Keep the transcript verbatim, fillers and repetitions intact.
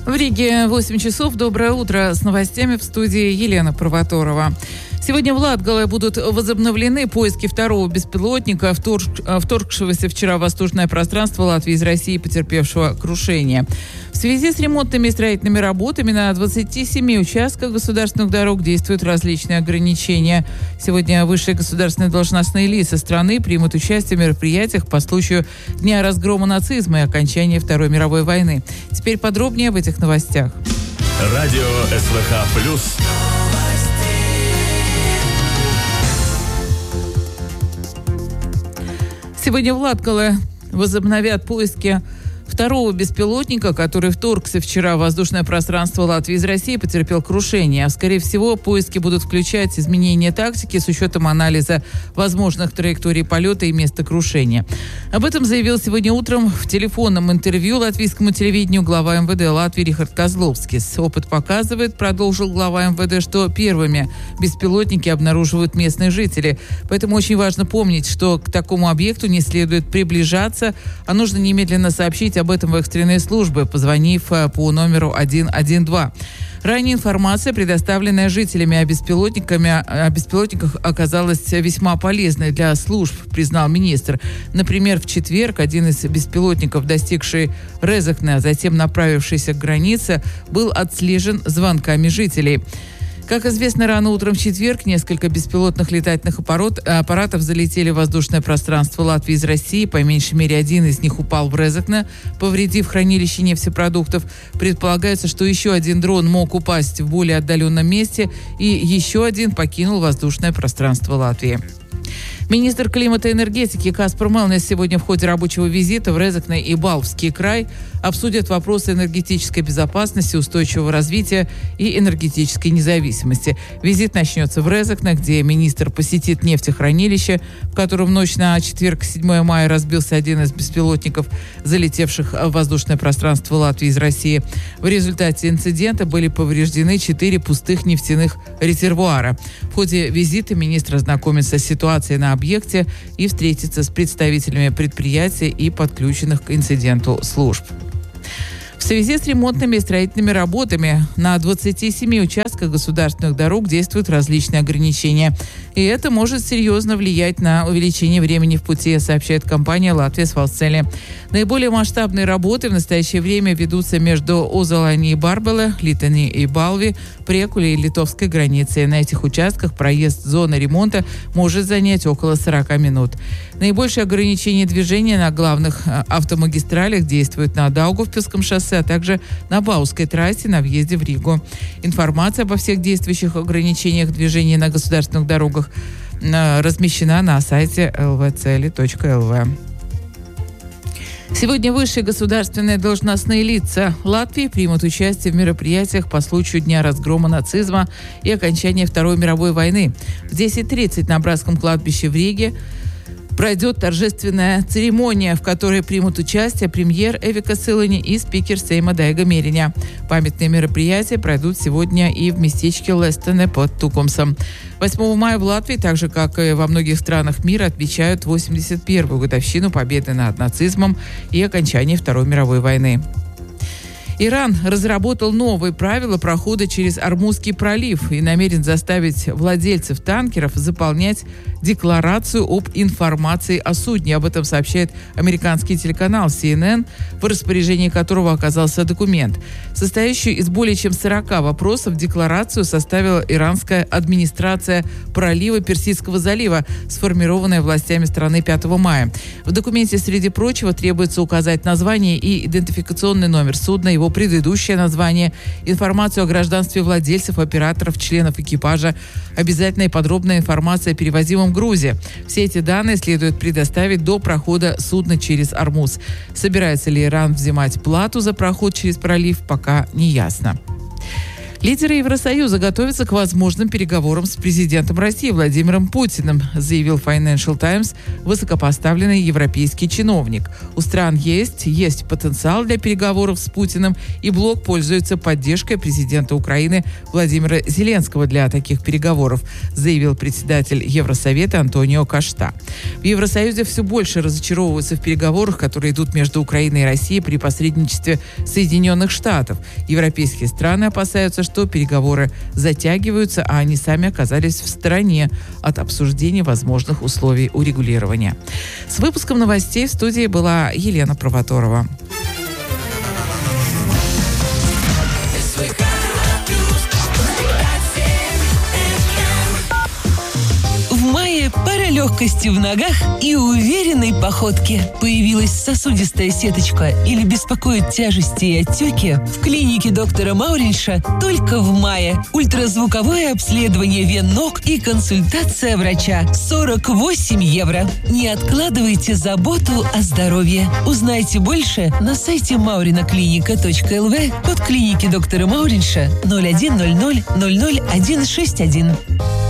В Риге восемь часов. Доброе утро. С новостями в студии Елена Провоторова. Сегодня в Латгале будут возобновлены поиски второго беспилотника, вторгшегося вчера в воздушное пространство Латвии из России, потерпевшего крушение. В связи с ремонтными и строительными работами на двадцати семи участках государственных дорог действуют различные ограничения. Сегодня высшие государственные должностные лица страны примут участие в мероприятиях по случаю Дня разгрома нацизма и окончания Второй мировой войны. Теперь подробнее об этих новостях. Радио СВХ плюс. Сегодня в Латгале возобновят поиски второго беспилотника, который вторгся вчера в воздушное пространство Латвии из России, потерпел крушение. Скорее всего, поиски будут включать изменения тактики с учетом анализа возможных траекторий полета и места крушения. Об этом заявил сегодня утром в телефонном интервью латвийскому телевидению глава эм вэ дэ Латвии Рихард Козловскис. Опыт показывает, продолжил глава эм вэ дэ, что первыми беспилотники обнаруживают местные жители. Поэтому очень важно помнить, что к такому объекту не следует приближаться, а нужно немедленно сообщить об этом в экстренные службы, позвонив по номеру один один два. Ранее информация, предоставленная жителями о, беспилотниками, о беспилотниках, оказалась весьма полезной для служб, признал министр. Например, в четверг один из беспилотников, достигший Резекне, а затем направившийся к границе, был отслежен звонками жителей. Как известно, рано утром в четверг несколько беспилотных летательных аппарат, аппаратов залетели в воздушное пространство Латвии из России. По меньшей мере, один из них упал в Резекне, повредив хранилище нефтепродуктов. Предполагается, что еще один дрон мог упасть в более отдаленном месте, и еще один покинул воздушное пространство Латвии. Министр климата и энергетики Каспар Мелнес сегодня в ходе рабочего визита в Резекне и Балвский край обсудят вопросы энергетической безопасности, устойчивого развития и энергетической независимости. Визит начнется в Резекне, где министр посетит нефтехранилище, в котором в ночь на четверг, седьмое мая, разбился один из беспилотников, залетевших в воздушное пространство Латвии из России. В результате инцидента были повреждены четыре пустых нефтяных резервуара. В ходе визита министр ознакомится с ситуацией на объекте и встретиться с представителями предприятий и подключенных к инциденту служб. В связи с ремонтными и строительными работами на двадцати семи участках государственных дорог действуют различные ограничения. И это может серьезно влиять на увеличение времени в пути, сообщает компания «Латвия Свалцели». Наиболее масштабные работы в настоящее время ведутся между Озолани и Барбеле, Литани и Балви, Прекуле и литовской границей. На этих участках проезд зоны ремонта может занять около сорока минут. Наибольшие ограничения движения на главных автомагистралях действуют на Даугавпилском шоссе, а также на Баусской трассе на въезде в Ригу. Информация обо всех действующих ограничениях движения на государственных дорогах размещена на сайте эл ви цели точка эл ви. Сегодня высшие государственные должностные лица Латвии примут участие в мероприятиях по случаю Дня разгрома нацизма и окончания Второй мировой войны. В десять тридцать на Братском кладбище в Риге пройдет торжественная церемония, в которой примут участие премьер Эвика Силани и спикер Сейма Дайга Мериня. Памятные мероприятия пройдут сегодня и в местечке Лестене под Тукумсом. восьмого мая в Латвии, так же, как и во многих странах мира, отмечают восемьдесят первую годовщину победы над нацизмом и окончания Второй мировой войны. Иран разработал новые правила прохода через Ормузский пролив и намерен заставить владельцев танкеров заполнять декларацию об информации о судне. Об этом сообщает американский телеканал си эн эн, в распоряжении которого оказался документ. Состоящую из более чем сорока вопросов декларацию составила иранская администрация пролива Персидского залива, сформированная властями страны пятого мая. В документе, среди прочего, требуется указать название и идентификационный номер судна, его предыдущее название, информацию о гражданстве владельцев, операторов, членов экипажа, обязательная и подробная информация о перевозимом грузе. Все эти данные следует предоставить до прохода судна через Ормуз. Собирается ли Иран взимать плату за проход через пролив, пока не ясно. Лидеры Евросоюза готовятся к возможным переговорам с президентом России Владимиром Путиным, заявил Financial Times высокопоставленный европейский чиновник. У стран есть, есть потенциал для переговоров с Путиным, и блок пользуется поддержкой президента Украины Владимира Зеленского для таких переговоров, заявил председатель Евросовета Антонио Кошта. В Евросоюзе все больше разочаровываются в переговорах, которые идут между Украиной и Россией при посредничестве Соединенных Штатов. Европейские страны опасаются, что что переговоры затягиваются, а они сами оказались в стороне от обсуждения возможных условий урегулирования. С выпуском новостей в студии была Елена Провоторова. Пара легкости в ногах и уверенной походке. Появилась сосудистая сеточка или беспокоит тяжести и отеки? В клинике доктора Мауринша только в мае. Ультразвуковое обследование вен ног и консультация врача. сорок восемь евро. Не откладывайте заботу о здоровье. Узнайте больше на сайте маурinaклиника точка эл ви, код клиники доктора Мауринша ноль один ноль ноль ноль ноль один шесть один.